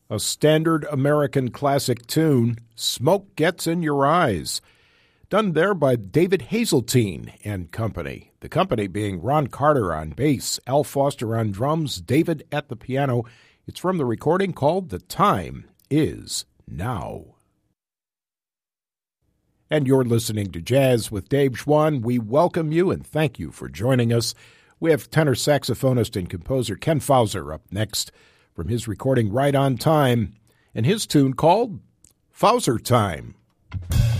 A standard American classic tune, Smoke Gets in Your Eyes, done there by David Hazeltine and company. The company being Ron Carter on bass, Al Foster on drums, David at the piano. It's from the recording called The Time Is Now. And you're listening to Jazz with Dave Schwann. We welcome you and thank you for joining us. We have tenor saxophonist and composer Ken Fauser up next from his recording Right on Time and his tune called Fauser Time.